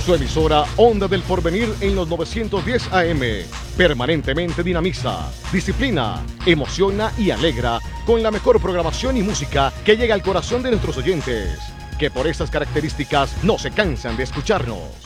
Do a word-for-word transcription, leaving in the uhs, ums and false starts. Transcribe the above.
Su emisora Onda del Porvenir en los novecientos diez A M. Permanentemente dinamiza, disciplina, emociona y alegra con la mejor programación y música que llega al corazón de nuestros oyentes, que por estas características no se cansan de escucharnos.